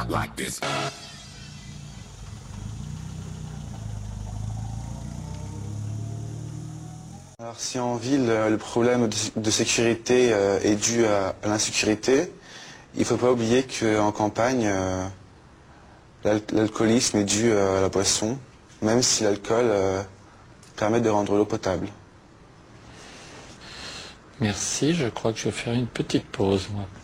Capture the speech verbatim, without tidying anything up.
not like this. Alors si en ville le problème de sécurité est dû à l'insécurité, il ne faut pas oublier qu'en campagne, l'alcoolisme est dû à la boisson, même si l'alcool permet de rendre l'eau potable. Merci, je crois que je vais faire une petite pause, moi.